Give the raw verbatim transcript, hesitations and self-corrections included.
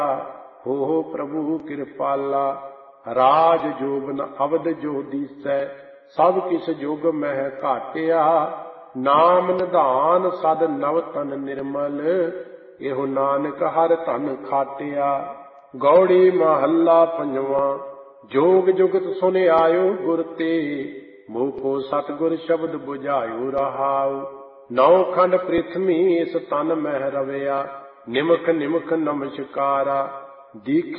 हो हो प्रभु कृपाला। राज जोबन अवध जो दिसै, सब किस जोग मह घाटिया। नाम निधान सद नव तन निर्मल, एहो नानक हर धन खाटिया। गौड़ी महला पंजवा। जोग जुगत सुन आयो गुर ते, मोह को सतगुर शब्द बुझायो रहाऊ। नौ खंड पृथ्वी इस तन मह रवया, निमख निमख नमस्कारा। दीखे